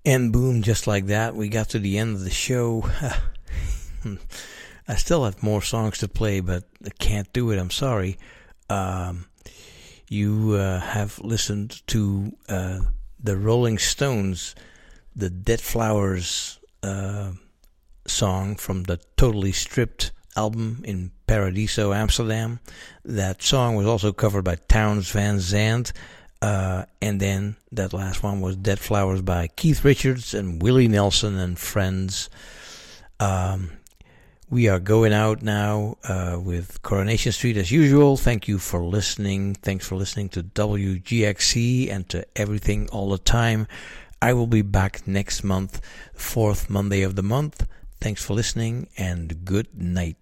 And boom, just like that, we got to the end of the show. I still have more songs to play, but I can't do it. I'm sorry. You have listened to the Rolling Stones, the Dead Flowers song from the Totally Stripped album in Paradiso, Amsterdam. That song was also covered by Townes Van Zandt. And then that last one was Dead Flowers by Keith Richards and Willie Nelson and Friends. We are going out now with Coronation Street as usual. Thank you for listening. Thanks for listening to WGXC and to everything all the time. I will be back next month, 4th Monday of the month. Thanks for listening and good night.